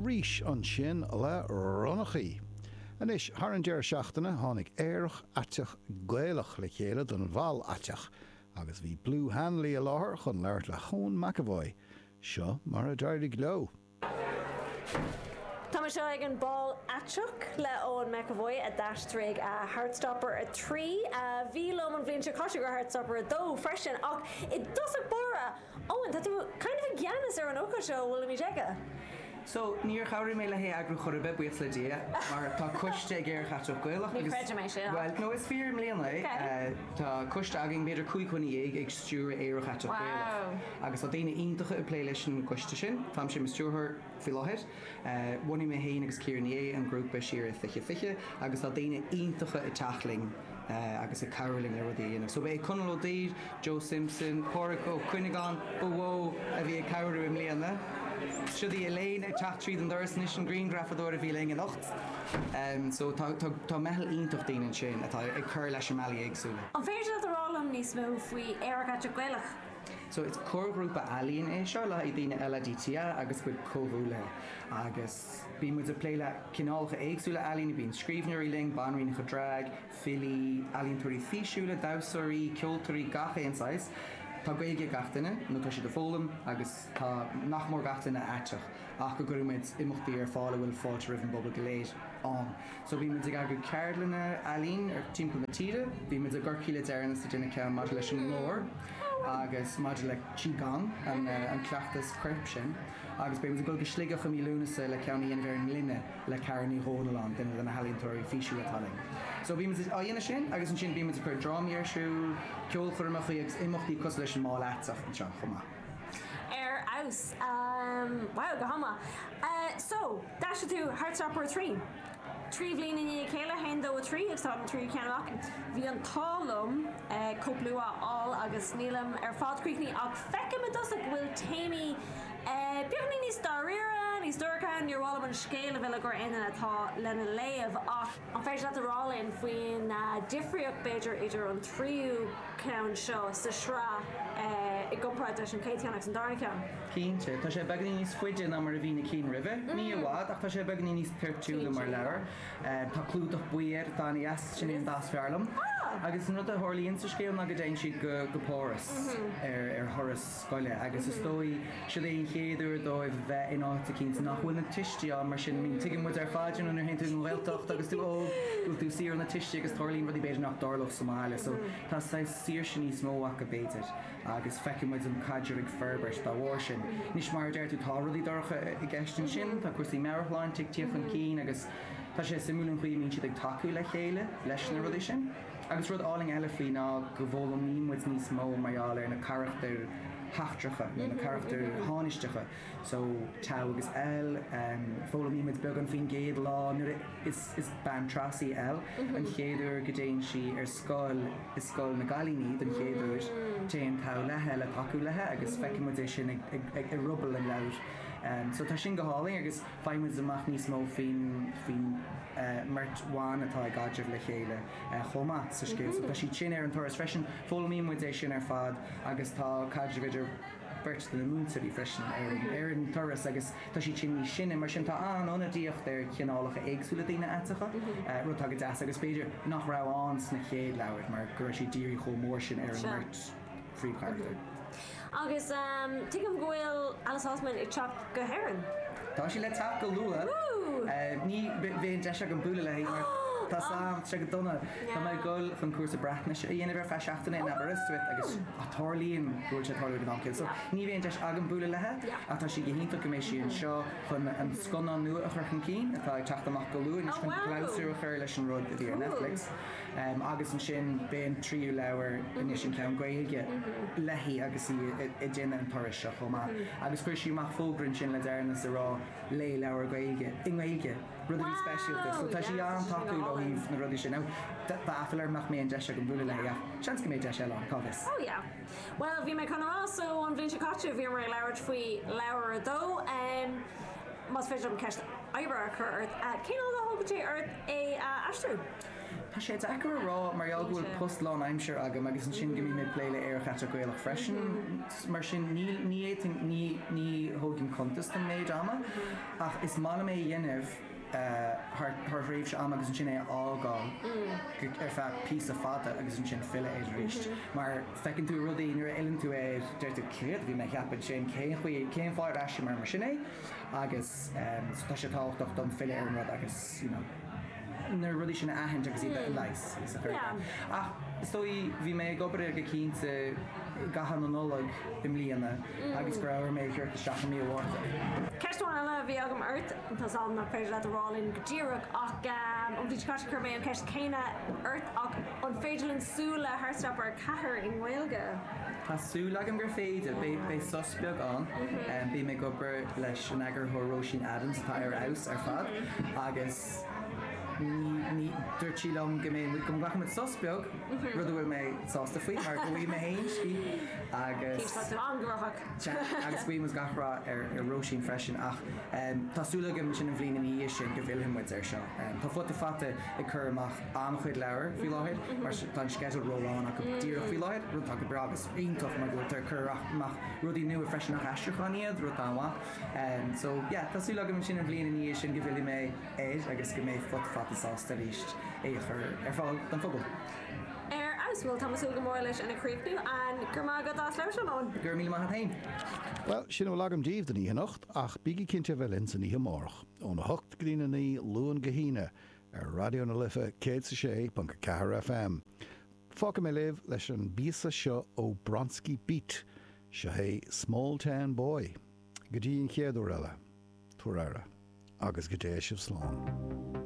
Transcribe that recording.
rís an sin le runnachaí. Anis thar an deir seachtainna tháinig éireach aiteach gaelach le chéile don bhal aiteach, agus bhí Blue Hanley a láthair chun leirt le Chun McAvoy. Seo mar a deirdig leo. Tá seo ag an ball ateach le Owen McAvoy a dastrig a Heartstopper a 3. Bhí lom an bhíonn se cosisiú gur Heartstopper a 2 freisin ach I dosach bora. Owen, tá tú kind of a gceannas ar an óca seo bhfuil mi deige? So, níor chairí mé le hé agru chorbe buit le dia, mar tá coiste ag éir chatach goilach. Ní creide mé sé. Well, no, is 4 million le. Tá coiste agin beidir 5 ag stúr éir chatach goilach. Agus tá daine iontacha a play leis an coiste sin, tam sé stúrthir fi láthir. Bhainní mé héin agus cíirní an grúpa siar fiche, agus tá daine iontacha a teachling agus a caroling le rudí. So bé Conal O'Deir, Joe Simpson, Porrick O'Quinnigan, Owo a bhí cairú im léana. Siúdí Elaine ag teach tríd an doras níos an Green Grafador a bhí le an ocht. So tá mehel iontocht daoine sin atá ag chur leis an meala agsúla. An féidir a rálam níos mó faoi éireach ateach gaelach. So it's core grúpa alíonn é seo le I dtíine eile DTA agus go cóhúla agus bí mu a pléile cinálcha éagsúla alíonn bíon scríbneirí ling, banrín go drag, fili, alíonn fiisiúla, dawsaí, ceoltarí gacha insáis. Tá gaige gatainine, nó tá si do fólam agus tá nachmór gatainine ateach ach go gurúid imachtaí ar fála bhfuil fáilte rih an bobbal go léir an. So bhí muid ag cairlanna alíonn ar timppla na tíre, bhí muid a gurcíile dearna sa duna ceann maidir leis an nóir agus maidir le Qigong an cleachtas creip sin agus bé muid a go slíigech a mí lúnasa le ceannaí an bhar an linne le cairní hónalán duine na halíonntóirí fiisiú ataling. So bhí muid a dhéana sin agus an sin bhí muid a chuir drámí ar siúil, ceolchormachaí agus imachtaí cos leis an má leatach an seo chumá. Aus. Wow, go hama. So, dash tú Heartstopper 3. Trí bhblin in chéile hendó a 3 ag tá an 3 ceanach. Bhí an tálum cóplúa all agus nílam ar fádcríicní ag feice me dos ag bhfuil téimi beagní níos daríra, níos dúrcha níor bháil an scéile bhile gur inan atá lena léamh ach an féidir le rálinn faoin difriíoch beidir idir an tríú ceann seo sa srá I gomráid leis an céiteannach an darna ceann. Cínte, tá sé beagní níos fuide ná mar a bhína cín ribh, ní bhád ach tá sé beagní níos peirtúla mar leabhar. Tá clúdach buir dána as sin in das fearlam. Agus nu a thorlíonn sa scéal na go déin siad go póras ar thoras scoile agus is dói si é chéadú dóibh bheith in áta cínta nach bhfuil na tistí an mar sin mín tuigim muid ar fáidir an hen tú an bhiltocht agus tú bhfuil tú sír na tistí agus thorlíonn rudí beidir nach dárlach Somália, so tá sír sin níos mó a béidir agus feiceim muid an caidir ag ferbert dá bhhair sin. Nís mar déir tú tá rudí dorcha I gceistin sin, tá cuasí mearchláin titíoch an cín agus tá sé simúlan chuí mín siad ag taú le chéile leis na rudí sin. Agus rud áling eile faoi ná go bhólam nímuid níos mó maiáil ar na charachtar hachtracha, na charachtar hánistecha. So tá agus fólam nímuid beag an fin géad lá is ban trasí an chéadúr go déin si ar scóil na galíní den chéadúr téan tá lethe le taú lethe agus feicimid sin ag rubbal an leir. So tá sin go háling agus feimid amach níos mó fin mertháin atá gaidir le chéile chomá sa scéil. So tá sí sin ar an toras freisin fólamí muid é sin ar fad agus tá caidir viidir bert na múntaí freisin ar an toras agus tá sí sin sin mar sin tá anna díocht ar ceanálacha éagsúla daine aitacha rud agad deas agus beidir nach rááns na chéad leabhar mar gur sí díirí chomór sin ar an mert fríomhchairtar. Agus tuigim gohfuil Alice Osman ag teach go héireann. Tá sí le tap go luath. Ní bhíon de an búla le tá sam tre go donna Tá mé ggóil chun cuasa breithne a dhéanamh fe seachtainna in Aberystwyth agus atálíonn dúir sé táú an céil. So ní bhíon de agan búla lethe atá sí ghénta go mééis síon seo chun an sconá nua a chuchan cín atá ag teachtamach go luúin chun cláú a chuir leis an rud a dtí ar Netflix. Agus an sin béon tríú leabhar in sin ceann gaige lehí agus I déanana an toras seo chomá. Agus chuir sí mar fógrann sin le dearna sa rá lé leabhar gaige ingaige rud bhí speisialta. So tá sí an taú láhíh na rudí sin ná bafilar nach mé an de go búla le seans go méid de se an covis. Oh yeah. Well, bhí mé chunará so an bhíonn se caite bhí mar leabhart faoi leabhar a dó. mas féidir ceist ebre chuirt cé á thugadtí ort é astrú. Tá sé dechar rá mar bhfuil postlán aimseir agam agus an sin go mé pléile ar chatte goilech freisin mar sin ní thugin contest an méid ama ach is mála mé dhéanamh haar réifh se am agus an sin é ágáil ar fe pí a fada agus an sin fiile é ríist. Mar fecinn tú rudaí nuair eilen tú é deirú céad bhí me cheapan sin céim fáir eisi mar sin é agus tá sé táchtach don fiile ar an rud agus na rudí sin ahaint agus iad leis is a chuir. Ach stoi bhí mé gobar go cínta gahan an nólag im líana agus go raibh mé chuir seaach mí bhharta. Ceistún eile bhí agam ort Tás an nach féidir le arálinn godíireach ach bhí chu mé an ceist céine ort ach an féidirlinn súla Heartstopper cethir in Gaeilge. Tású agam gur féidir bé sosbeag an bí mé gobar leis an agur Róisín Adams tá ar aus ar fad agus ní dúirtílam go mé go ghlacha mit sosbeag rud bhfuil mé sásta faoi mar go bhí mé héintcí agus agus bhí gachra ar Róisín freisin ach tásúlagam sin an bhblionn í sin go bhfuil himmuid ar seo. Tá fut fata i chur amach an chuid leabhar fí láthir mar tá sceil róláán a go dtíach fí láthir rud tá go bragus iontoch mar go tar churach rudí nua freisin nach eisteáníad rud anha. So tásúlagam sin an bhblionn í sin go bhfuil mé éid agus go mé fut sásta ríist é chur ar fáil don fphobal. Bhfuil Thomasú go mór leis ina críicnú an gur má go dá leis an Gur míle maithe hain. Well, sin bhfuil agam díomh den íhanacht ach bíigi cinnte bhfuil san ihe mórach ón hocht grína ní luan gohíine ar radio na lifa 106.4 FM. Fáca mé libh leis an bíasa seo ó Bronski Beat se é Small Town Boy. Go dtíon chéadú eile, tuaire agus go dtéis sibh slán.